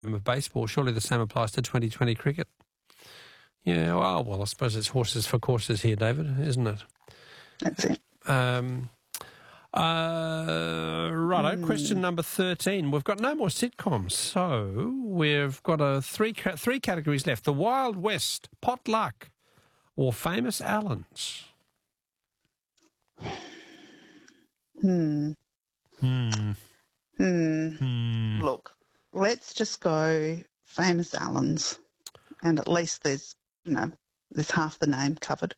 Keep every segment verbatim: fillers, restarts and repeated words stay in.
of baseball. Surely the same applies to twenty twenty cricket. Yeah, well, well, I suppose it's horses for courses here, David, isn't it? That's it. Um, uh, righto, Mm. question number thirteen. We've got no more sitcoms, so we've got a three ca- three categories left. The Wild West, Potluck, or Famous Allens? Hmm. Hmm. Hmm. Hmm. Look, let's just go Famous Allens, and at least there's, you know, there's half the name covered.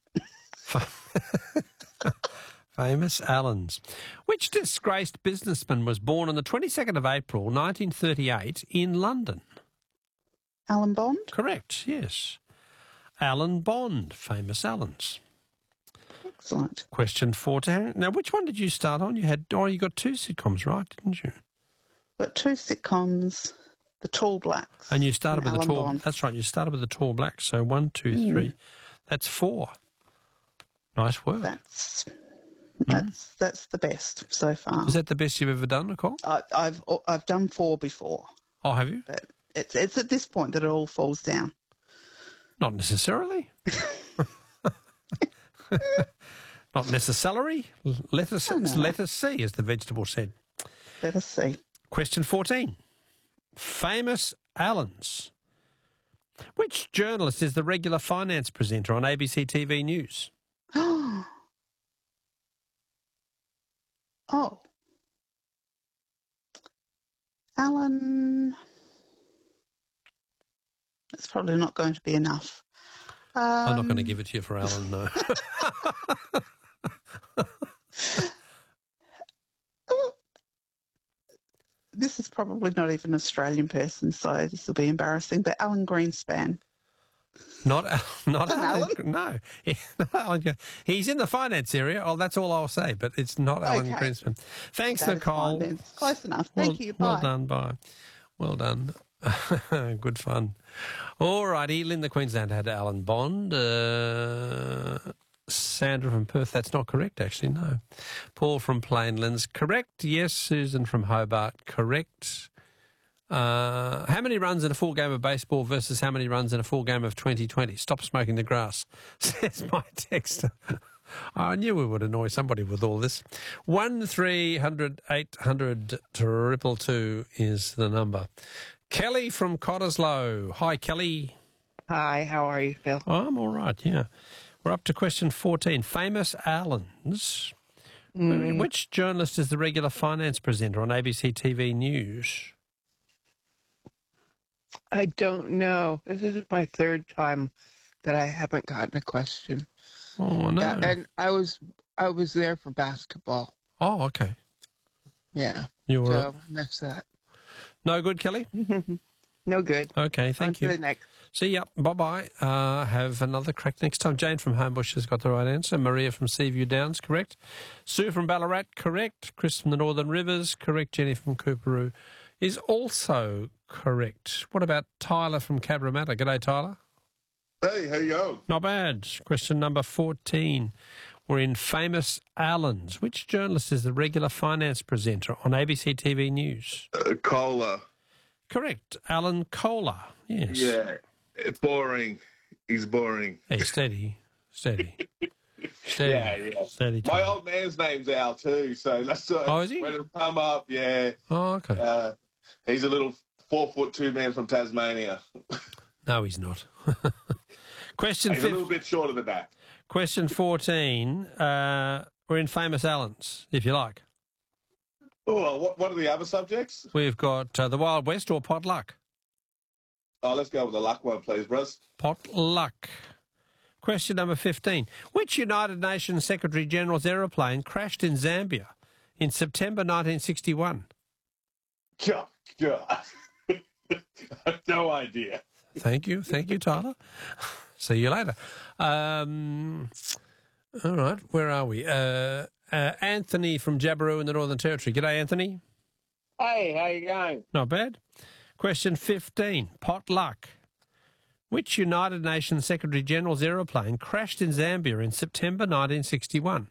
Famous Allens. Which disgraced businessman was born on the twenty-second of April, nineteen thirty-eight, in London? Alan Bond? Correct, yes. Alan Bond, Famous Allens. Excellent. Question fourteen. Now, which one did you start on? You had, oh, you got two sitcoms, right, didn't you? Got two sitcoms, The Tall Blacks. And you started and with the Alan Tall, Bond. that's right, you started with the Tall Blacks. So one, two, Mm. three. That's four. Nice work. That's that's that's the best so far. Is that the best you've ever done, Nicole? I, I've I've done four before, Oh, have you? but it's it's at this point that it all falls down. Not necessarily. Not necessarily. Let us, Oh, no. let us see, as the vegetable said. Let us see. Question fourteen. Famous Allens. Which journalist is the regular finance presenter on A B C T V News? Oh, Alan. It's probably not going to be enough. Um, I'm not going to give it to you for Alan, no. This is probably not even an Australian person, so this will be embarrassing. But Alan Greenspan. Not, not Alan? Alan. No, He- not Alan. He's in the finance area. Oh, that's all I'll say. But it's not Alan Okay. Greenspan. Thanks, That is Nicole. fine then. Close enough. Thank well, you. Well Bye. done. Bye. Well done. Good fun. All righty. Linda Queensland had Alan Bond. Uh, Sandra from Perth. That's not correct, actually. No. Paul from Plainlands. Correct. Yes. Susan from Hobart. Correct. Uh, how many runs in a full game of baseball versus how many runs in a full game of twenty twenty? Stop smoking the grass, says my texter. I knew we would annoy somebody with all this. One three hundred eight hundred triple two is the number. Kelly from Cottesloe. Hi, Kelly. Hi, how are you, Phil? Oh, I'm all right, yeah. We're up to question fourteen. Famous Allens. Mm. Which journalist is the regular finance presenter on A B C T V News? I don't know. This is my third time that I haven't gotten a question. Oh, no. Yeah, and I was I was there for basketball. Oh, okay. Yeah. You were So that's that. no good, Kelly? No good. Okay, On thank to you. the next. See ya. Bye-bye. Uh, have another crack next time. Jane from Homebush has got the right answer. Maria from Seaview Downs, correct. Sue from Ballarat, correct. Chris from the Northern Rivers, correct. Jenny from Cooperoo is also correct. What about Tyler from Cabramatta? G'day, Tyler. Hey, how you going? Not bad. Question number fourteen. We're in Famous Allens. Which journalist is the regular finance presenter on A B C T V News? Uh, cola. Correct. Alan Kohler. Yes. Yeah. It's boring. He's boring. Hey, steady. Steady. Steady. Yeah, yeah. Steady. My Tyler. old man's name's Al too, so that's uh, Oh, is he? when it come up. Yeah. Oh, okay. Uh, he's a little four foot two man from Tasmania. No, he's not. Question He's a little fif- bit shorter than that. Question fourteen. Uh, we're in Famous Allens, if you like. Oh, well, what, what are the other subjects? We've got uh, the Wild West or Potluck. Oh, let's go with the luck one, please, bros. Potluck. Question number fifteen. Which United Nations Secretary General's aeroplane crashed in Zambia in September nineteen sixty-one? God, God. I have no idea. Thank you. Thank you, Tyler. See you later. Um, all right. Where are we? Uh, uh, Anthony from Jabiru in the Northern Territory. G'day, Anthony. Hey, how you going? Not bad. Question fifteen. Potluck. Which United Nations Secretary General's aeroplane crashed in Zambia in September nineteen sixty-one?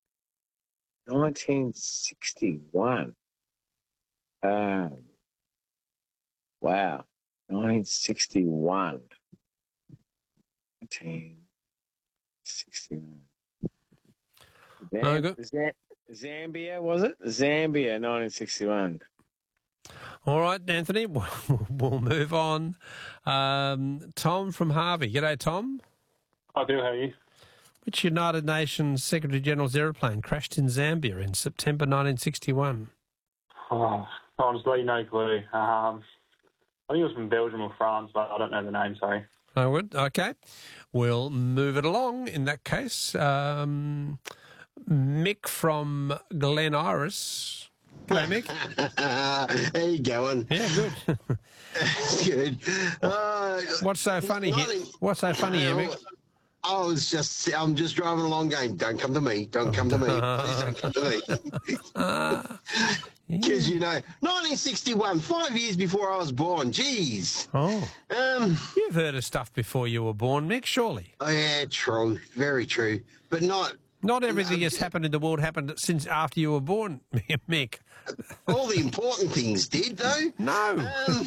nineteen sixty-one. Um, wow. nineteen sixty-one. nineteen sixty-one. No good. Zam- Zambia, was it? Zambia, nineteen sixty-one. All right, Anthony, we'll, we'll move on. Um, Tom from Harvey. G'day, Tom. I do, how are you? Which United Nations Secretary General's aeroplane crashed in Zambia in September nineteen sixty-one? Oh, honestly, no clue. Um, I think it was from Belgium or France, but I don't know the name, sorry. I would. Okay. We'll move it along in that case. Um, Mick from Glen Iris. G'day, Mick. How you going? Yeah, good. Good. Uh, What's so funny here? nothing- What's so funny here, Mick? I was just, I'm just driving along going, don't come to me, don't come to me, please don't come to me. Because, you know, nineteen sixty-one, five years before I was born, jeez. Oh, Um, you've heard of stuff before you were born, Mick, surely. oh, yeah, true, very true, but not Not everything that's happened in the world happened since after you were born, Mick. all the important things did, though. No. Um,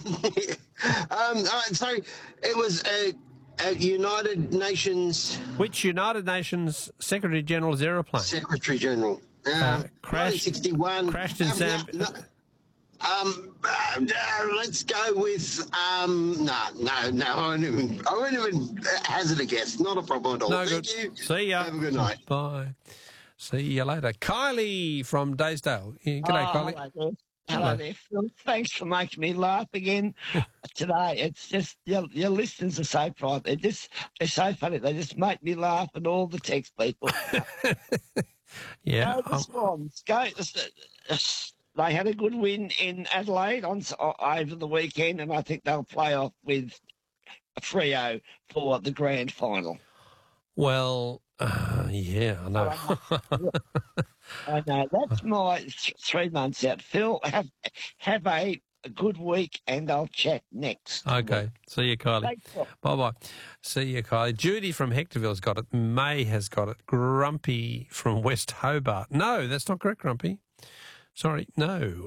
um, uh, so it was a, a United Nations Which United Nations Secretary General's aeroplane? Secretary General. Uh, Uh, crashed- nineteen sixty-one. crashed in Um, Zambia. no, no. Um, uh, uh, let's go with um. No, no, no. I won't even. I won't even hazard a guess. Not a problem at all. No Thank good. you. See ya. Have a good night. Bye. See you later. Kylie from Daysdale. Yeah, g'day, Oh, Kylie. hello there. Hello. Hello there, Phil. Thanks for making me laugh again today. It's just your, your listeners are so private. They're just they're so funny. They just make me laugh, and all the text people. Yeah. Go the um, Swans. Go. They had a good win in Adelaide on over the weekend, and I think they'll play off with a Freo for the grand final. well, uh, yeah, I know. I know that's my th- three months out. Phil, have have a, a good week, and I'll chat next. Okay. See you, Kylie. Thanks, Phil. Bye-bye. See you, Kylie. Judy from Hectorville's got it. May has got it. Grumpy from West Hobart. No, that's not correct, Grumpy. Sorry, no.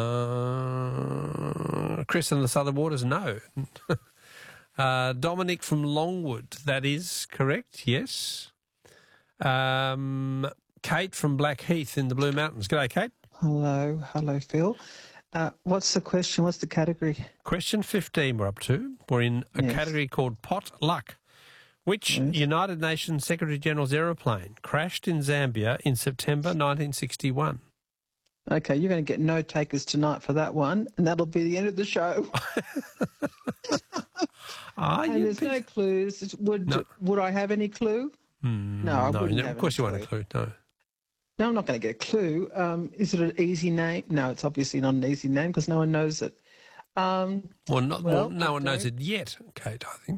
Uh, Chris in the Southern Waters, no. uh, Dominic from Longwood, that is correct, yes. Um, Kate from Blackheath in the Blue Mountains. G'day, Kate. Hello, hello, Phil. Uh, what's the question? What's the category? Question fifteen we're up to. We're in a Yes. category called Pot Luck. Which Yes. United Nations Secretary General's aeroplane crashed in Zambia in September nineteen sixty-one? Okay, you're going to get no takers tonight for that one, and that'll be the end of the show. Ah, and you'd there's be- no clues. Would No. would I have any clue? Hmm, No, I no, wouldn't no, have of course any you won't include, no. No, I'm not going to get a clue. Um, is it an easy name? No, it's obviously not an easy name because no one knows it. Um, Well, not, well, Well, no one knows okay. it yet, Kate, I think.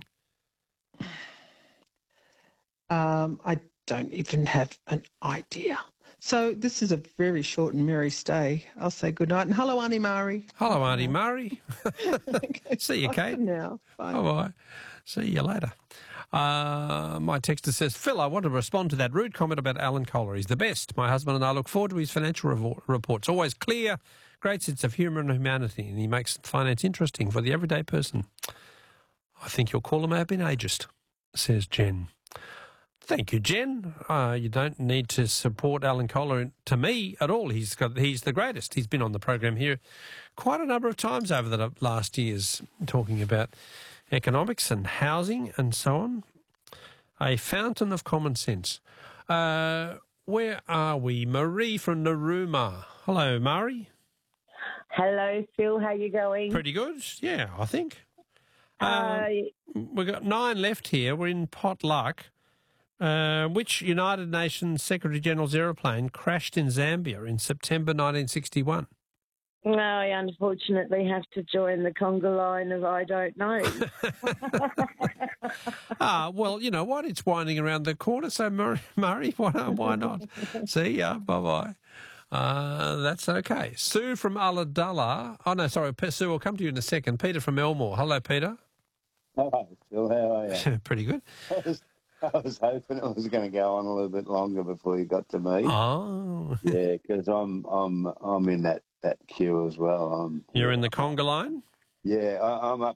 um, I don't even have an idea. So this is a very short and merry stay. I'll say good night. And hello, Auntie Mari. Hello, Auntie Murray. Okay, See you, bye Kate. for now. Bye. Bye-bye. See you later. Uh, my texter says, Phil, I want to respond to that rude comment about Alan Kohler. He's the best. My husband and I look forward to his financial revo- reports. Always clear, great sense of humour and humanity, and he makes finance interesting for the everyday person. I think your caller may have been ageist, says Jen. Thank you, Jen. Uh, you don't need to support Alan Kohler to me at all. He's got he's the greatest. He's been on the program here quite a number of times over the last years, talking about economics and housing and so on. A fountain of common sense. Uh, where are we? Marie from Narooma. Hello, Marie. Hello, Phil. How you going? Pretty good. Yeah, I think. Uh, Uh, we've got nine left here. We're in pot luck. Uh, which United Nations Secretary General's aeroplane crashed in Zambia in September nineteen sixty-one? no, I unfortunately have to join the conga line of I don't know. Ah, well, you know what? It's winding around the corner, so Murray, Murray why, why not? See ya. Bye-bye. Uh, that's okay. Sue from Ulladulla. Oh, no, sorry. Sue, I'll come to you in a second. Peter from Elmore. Hello, Peter. Hi, Phil. How are you? Pretty good. I was, I was hoping it was going to go on a little bit longer before you got to me. Oh. Yeah, because I'm I'm I'm in that, that queue as well. I'm, You're in the conga line? Yeah, I, I'm up